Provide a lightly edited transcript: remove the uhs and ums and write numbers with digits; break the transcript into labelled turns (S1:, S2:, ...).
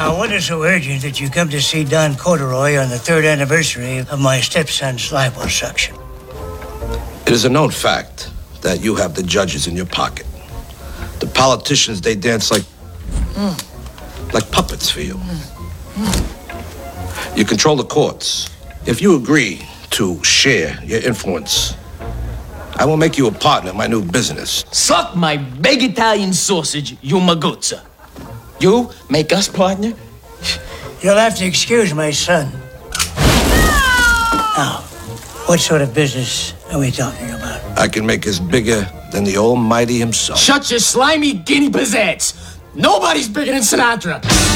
S1: Now, what is so urgent that you come to see Don Corduroy on the 3rd anniversary of my stepson's liposuction?
S2: It is a known fact that you have the judges in your pocket. The politicians, they dance like puppets for you. You control the courts. If you agree to share your influence, I will make you a partner in my new business.
S3: Suck my big Italian sausage, you maguzza. You make us partner?
S1: You'll have to excuse my son. Now, what sort of business are we talking about?
S2: I can make us bigger than the Almighty himself.
S3: Shut your slimy guinea pizzazz. Nobody's bigger than Sinatra.